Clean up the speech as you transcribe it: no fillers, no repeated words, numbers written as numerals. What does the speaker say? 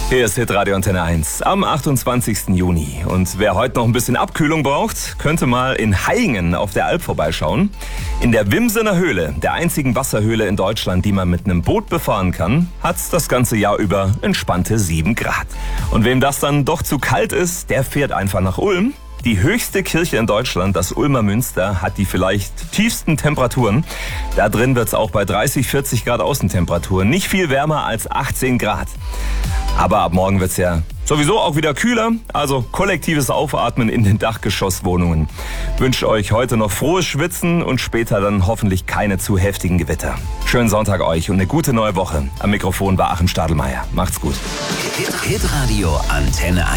Hier ist Hitradio Antenne 1 am 28. Juni. Und wer heute noch ein bisschen Abkühlung braucht, könnte mal in Haingen auf der Alp vorbeischauen. In der Wimsener Höhle, der einzigen Wasserhöhle in Deutschland, die man mit einem Boot befahren kann, hat es das ganze Jahr über entspannte 7 Grad. Und wem das dann doch zu kalt ist, der fährt einfach nach Ulm. Die höchste Kirche in Deutschland, das Ulmer Münster, hat die vielleicht tiefsten Temperaturen. Da drin wird es auch bei 30, 40 Grad Außentemperatur nicht viel wärmer als 18 Grad. Aber ab morgen wird es ja sowieso auch wieder kühler, also kollektives Aufatmen in den Dachgeschosswohnungen. Wünsche euch heute noch frohes Schwitzen und später dann hoffentlich keine zu heftigen Gewitter. Schönen Sonntag euch und eine gute neue Woche. Am Mikrofon war Achim Stadelmeier. Macht's gut. Hitradio Antenne 1.